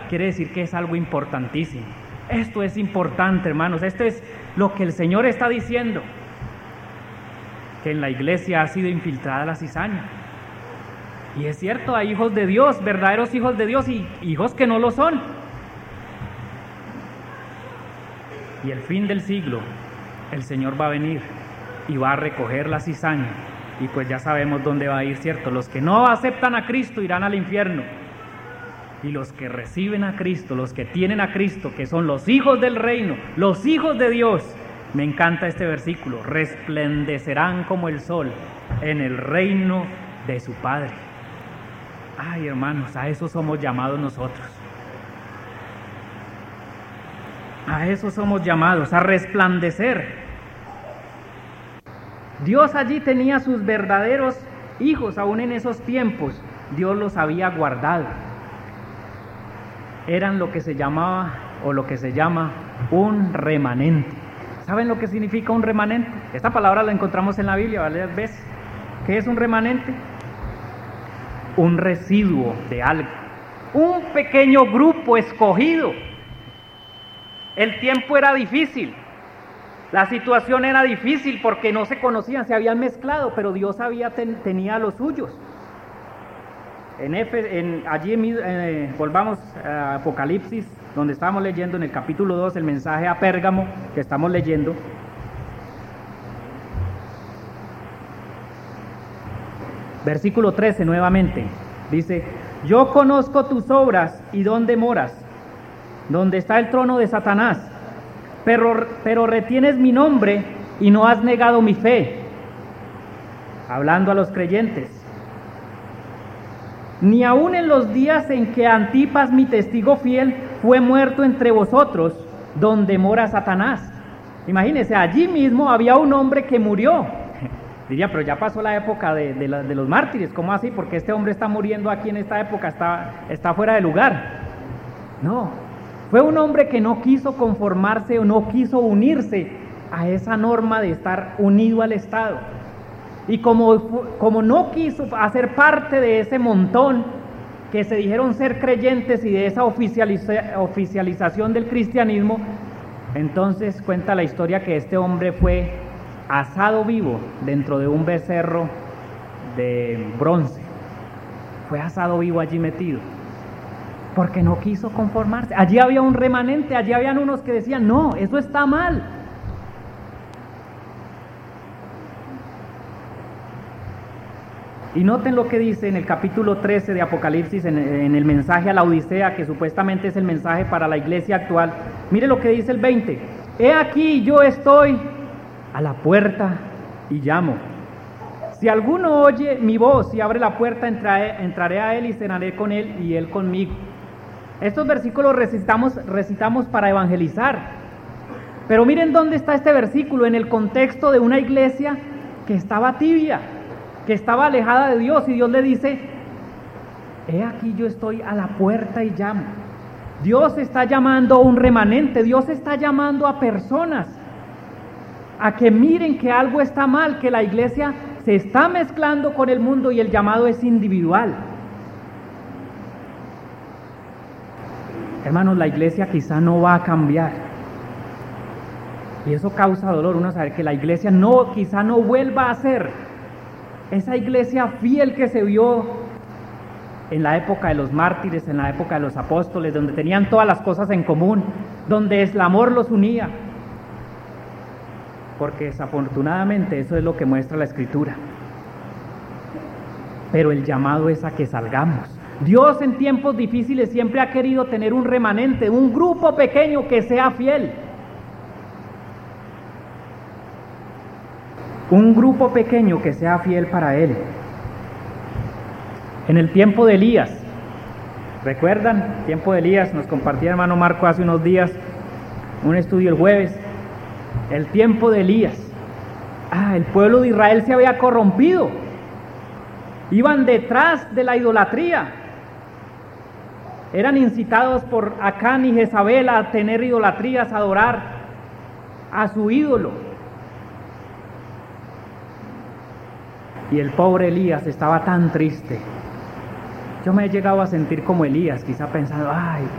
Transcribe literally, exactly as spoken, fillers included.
quiere decir que es algo importantísimo. Esto es importante, hermanos. Esto es lo que el Señor está diciendo, que en la iglesia ha sido infiltrada la cizaña. Y es cierto, hay hijos de Dios, verdaderos hijos de Dios, y hijos que no lo son. Y el fin del siglo, el Señor va a venir y va a recoger la cizaña, y pues ya sabemos dónde va a ir, ¿cierto? Los que no aceptan a Cristo irán al infierno, y los que reciben a Cristo, los que tienen a Cristo, que son los hijos del reino, los hijos de Dios, me encanta este versículo, resplandecerán como el sol en el reino de su Padre. Ay, hermanos, a eso somos llamados nosotros. A eso somos llamados, a resplandecer. Dios allí tenía sus verdaderos hijos, aún en esos tiempos, Dios los había guardado. Eran lo que se llamaba, o lo que se llama, un remanente. ¿Saben lo que significa un remanente? Esta palabra la encontramos en la Biblia varias veces. ¿Qué es un remanente? Un residuo de algo, un pequeño grupo escogido. El tiempo era difícil, la situación era difícil porque no se conocían, se habían mezclado, pero Dios había ten, tenía a los suyos. En, Efe, en allí eh, volvamos a Apocalipsis, donde estábamos leyendo en el capítulo dos, el mensaje a Pérgamo que estamos leyendo. Versículo trece nuevamente, dice: yo conozco tus obras y dónde moras, donde está el trono de Satanás, pero, pero retienes mi nombre y no has negado mi fe. Hablando a los creyentes. Ni aun en los días en que Antipas, mi testigo fiel, fue muerto entre vosotros, donde mora Satanás. Imagínense, allí mismo había un hombre que murió. Diría, pero ya pasó la época de, de, la, de los mártires, ¿cómo así? Porque este hombre está muriendo aquí en esta época, está, está fuera de lugar. No, fue un hombre que no quiso conformarse o no quiso unirse a esa norma de estar unido al Estado. Y como, como no quiso hacer parte de ese montón que se dijeron ser creyentes y de esa oficializa, oficialización del cristianismo, entonces cuenta la historia que este hombre fue asado vivo dentro de un becerro de bronce. Fue asado vivo allí metido, porque no quiso conformarse. Allí había un remanente, allí habían unos que decían, no, eso está mal. Y noten lo que dice en el capítulo trece de Apocalipsis, en, en el mensaje a la Odisea, que supuestamente es el mensaje para la iglesia actual. Mire lo que dice el veinte. He aquí yo estoy a la puerta y llamo. Si alguno oye mi voz y abre la puerta, entraré, entraré a él y cenaré con él y él conmigo. Estos versículos recitamos, recitamos para evangelizar. Pero miren dónde está este versículo, en el contexto de una iglesia que estaba tibia, que estaba alejada de Dios, y Dios le dice, he aquí yo estoy a la puerta y llamo. Dios está llamando a un remanente, Dios está llamando a personas a que miren que algo está mal, que la iglesia se está mezclando con el mundo y el llamado es individual. Hermanos, la iglesia quizá no va a cambiar y eso causa dolor, uno saber que la iglesia no, quizá no vuelva a ser esa iglesia fiel que se vio en la época de los mártires, en la época de los apóstoles, donde tenían todas las cosas en común, donde el amor los unía. Porque desafortunadamente eso es lo que muestra la Escritura. Pero el llamado es a que salgamos. Dios en tiempos difíciles siempre ha querido tener un remanente, un grupo pequeño que sea fiel. Un grupo pequeño que sea fiel para Él. En el tiempo de Elías, ¿recuerdan? Tiempo de Elías, nos compartía hermano Marco hace unos días un estudio el jueves. El tiempo de Elías. Ah, el pueblo de Israel se había corrompido. Iban detrás de la idolatría. Eran incitados por Acán y Jezabel a tener idolatrías, a adorar a su ídolo. Y el pobre Elías estaba tan triste. Yo me he llegado a sentir como Elías, quizá pensando, ay,